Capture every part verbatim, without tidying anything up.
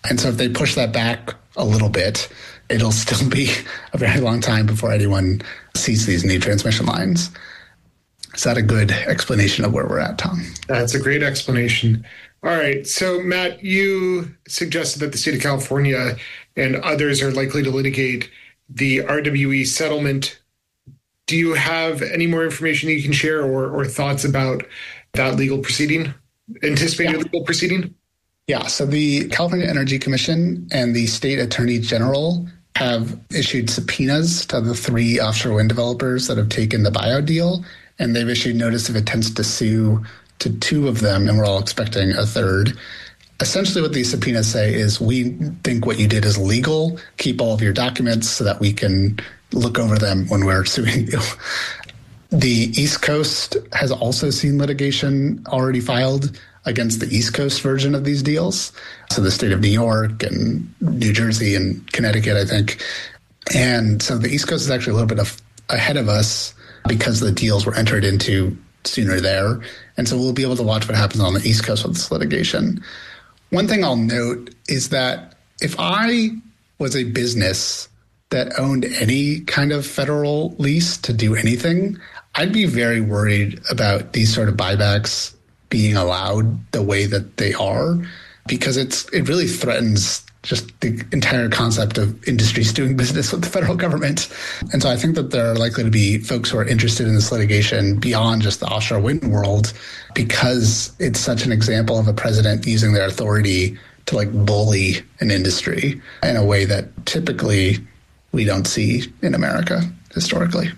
And so if they push that back a little bit, it'll still be a very long time before anyone sees these new transmission lines. Is that a good explanation of where we're at, Tom? That's a great explanation. All right. So, Matt, you suggested that the state of California and others are likely to litigate the R W E settlement. Do you have any more information you can share or, or thoughts about that legal proceeding, anticipated yeah. legal proceeding? Yeah. So the California Energy Commission and the state attorney general have issued subpoenas to the three offshore wind developers that have taken the buyout deal, and they've issued notice of intents to sue to two of them, and we're all expecting a third. Essentially what these subpoenas say is, we think what you did is legal. Keep all of your documents so that we can look over them when we're suing you. The East Coast has also seen litigation already filed against the East Coast version of these deals. So the state of New York and New Jersey and Connecticut, I think. And so the East Coast is actually a little bit of, ahead of us because the deals were entered into sooner there. And so we'll be able to watch what happens on the East Coast with this litigation. One thing I'll note is that if I was a business that owned any kind of federal lease to do anything, I'd be very worried about these sort of buybacks being allowed the way that they are, because it's it really threatens just the entire concept of industries doing business with the federal government. And so I think that there are likely to be folks who are interested in this litigation beyond just the offshore wind world, because it's such an example of a president using their authority to like bully an industry in a way that typically we don't see in America historically.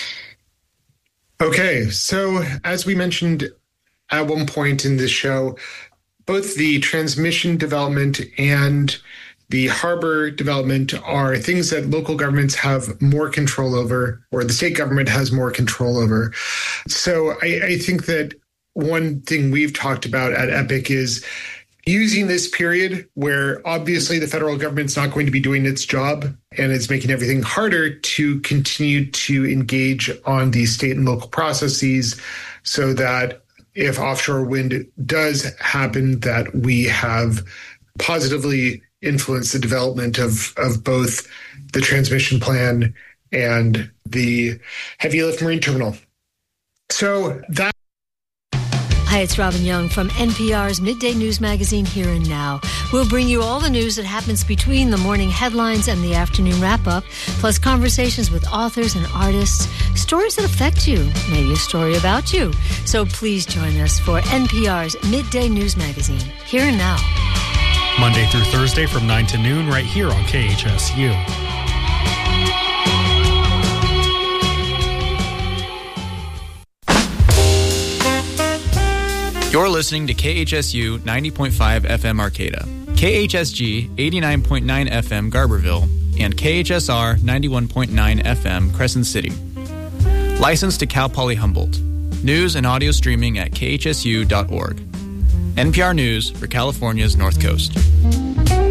Okay, so as we mentioned at one point in this show, both the transmission development and the harbor development are things that local governments have more control over, or the state government has more control over. So I, I think that one thing we've talked about at EPIC is using this period where obviously the federal government's not going to be doing its job and it's making everything harder to continue to engage on these state and local processes, so that if offshore wind does happen, that we have positively influenced the development of, of both the transmission plan and the heavy lift marine terminal. So that. Hi, it's Robin Young from N P R's Midday News Magazine, Here and Now. We'll bring you all the news that happens between the morning headlines and the afternoon wrap-up, plus conversations with authors and artists, stories that affect you, maybe a story about you. So please join us for N P R's Midday News Magazine, Here and Now. Monday through Thursday from nine to noon, right here on K H S U. You're listening to K H S U ninety point five F M Arcata, K H S G eighty-nine point nine F M Garberville, and K H S R ninety-one point nine F M Crescent City. Licensed to Cal Poly Humboldt. News and audio streaming at K H S U dot org. N P R News for California's North Coast.